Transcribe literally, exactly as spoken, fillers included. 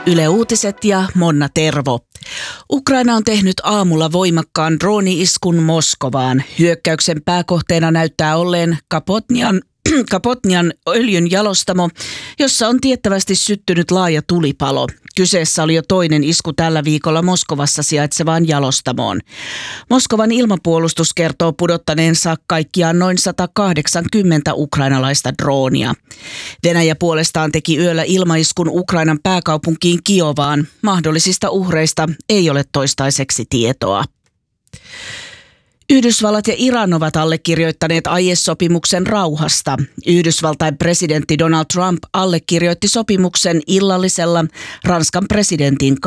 Yle Uutiset ja Monna Tervo. Ukraina on tehnyt aamulla voimakkaan drooni-iskun Moskovaan. Hyökkäyksen pääkohteena näyttää olleen Kapotnian, Kapotnian öljyn jalostamo, jossa on tiettävästi syttynyt laaja tulipalo. Kyseessä oli jo toinen isku tällä viikolla Moskovassa sijaitsevaan jalostamoon. Moskovan ilmapuolustus kertoo pudottaneensa kaikkiaan noin sata kahdeksankymmentä ukrainalaista droonia. Venäjä puolestaan teki yöllä ilmaiskun Ukrainan pääkaupunkiin Kiovaan. Mahdollisista uhreista ei ole toistaiseksi tietoa. Yhdysvallat ja Iran ovat allekirjoittaneet aiesopimuksen rauhasta. Yhdysvaltain presidentti Donald Trump allekirjoitti sopimuksen illallisella Ranskan presidentin